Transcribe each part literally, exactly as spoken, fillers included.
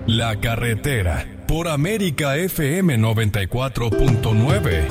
La Carretera, por América F M noventa y cuatro punto nueve.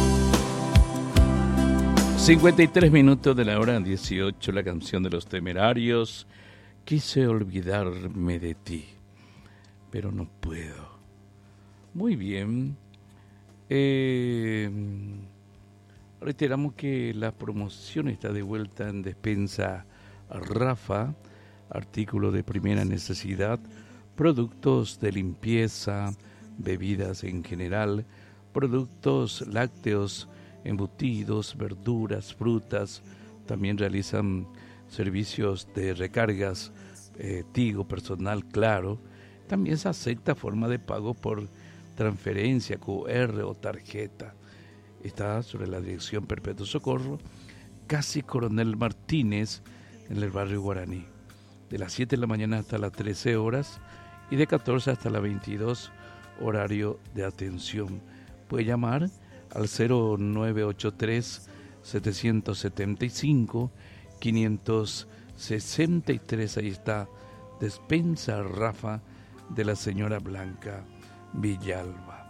cincuenta y tres minutos de la hora dieciocho, la canción de Los Temerarios. Quise olvidarme de ti, pero no puedo. Muy bien. Eh, reiteramos que la promoción está de vuelta en Despensa Rafa, artículo de primera necesidad, productos de limpieza, bebidas en general, productos lácteos, embutidos, verduras, frutas. También realizan servicios de recargas, eh, Tigo, personal, Claro. También se acepta forma de pago por transferencia, Q R o tarjeta. Está sobre la dirección Perpetuo Socorro, casi Coronel Martínez, en el barrio Guaraní. De las siete de la mañana hasta las trece horas y de catorce hasta las veintidós, horario de atención. Puede llamar al cero nueve ocho tres, siete siete cinco, cinco seis tres. Ahí está Despensa Rafa de la señora Blanca Villalba.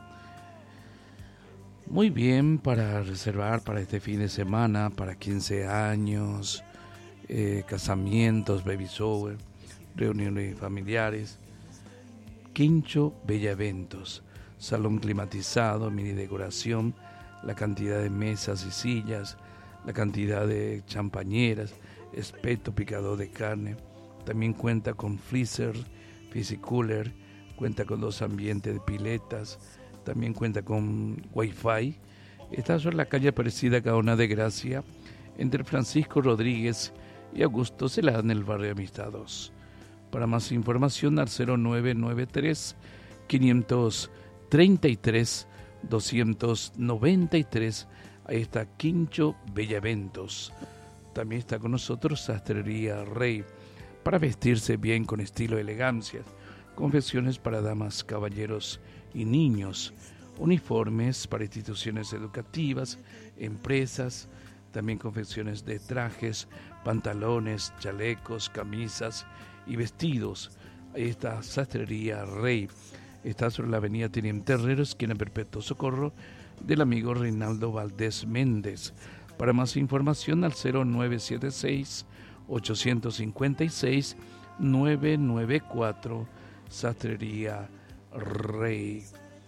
Muy bien, para reservar para este fin de semana, para quince años, eh, casamientos, baby shower, reuniones familiares. Quincho Bella Eventos, salón climatizado, mini decoración, la cantidad de mesas y sillas, la cantidad de champañeras, espeto, picador de carne. También cuenta con freezer, piscicooler, cuenta con dos ambientes de piletas, también cuenta con wifi. Está sobre la calle Aparecida Gaona de Gracia, entre Francisco Rodríguez y Augusto Celada, en el barrio Amistad dos. Para más información al cero nueve nueve tres, cinco tres tres, dos nueve tres. Ahí está Quincho Bella Eventos. También está con nosotros Sastrería Rey, para vestirse bien con estilo y elegancia. Confecciones para damas, caballeros y niños. Uniformes para instituciones educativas, empresas. También confecciones de trajes, pantalones, chalecos, camisas y vestidos. Ahí está Sastrería Rey. Está sobre la avenida Teniente Herrero, esquina Perpetuo Socorro, del amigo Reinaldo Valdés Méndez. Para más información al cero nueve siete seis, ocho cinco seis, nueve nueve cuatro. Sastrería Rey.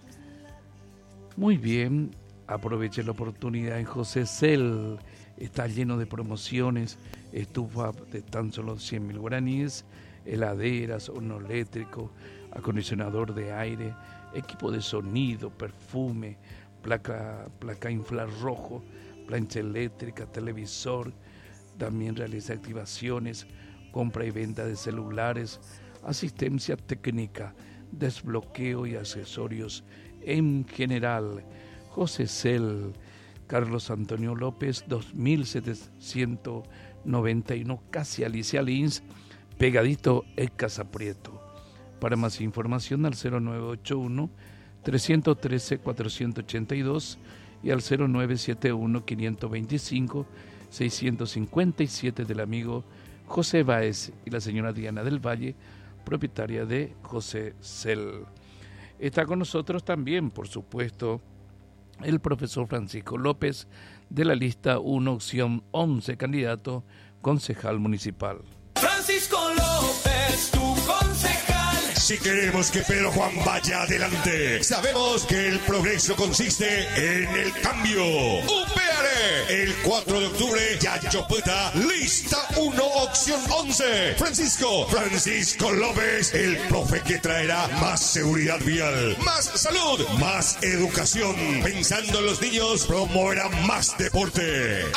Muy bien, aproveche la oportunidad en José Cel. Está lleno de promociones, estufa de tan solo cien mil guaraníes, heladeras, horno eléctrico, acondicionador de aire, equipo de sonido, perfume, placa, placa infrarrojo, plancha eléctrica, televisor. También realiza activaciones, compra y venta de celulares, asistencia técnica, desbloqueo y accesorios en general. José Cel, Carlos Antonio López, dos mil setecientos noventa y uno, casi Alicia Lins, pegadito el Casa Prieto. Para más información al cero nueve ocho uno, tres uno tres, cuatro ocho dos y al cero nueve siete uno, cinco dos cinco, seis cinco siete del amigo José Báez y la señora Diana del Valle, propietaria de José Cel. Está con nosotros también, por supuesto, el profesor Francisco López, de la lista uno, opción once, candidato concejal municipal. Francisco López, tu concejal. Si queremos que Pedro Juan vaya adelante, sabemos que el progreso consiste en el cambio. ¡Upéale! El cuatro de octubre, Yayopeta, lista uno, opción once. Francisco, Francisco López, el profe que traerá más seguridad vial, más salud, más educación. Pensando en los niños, promoverá más deporte.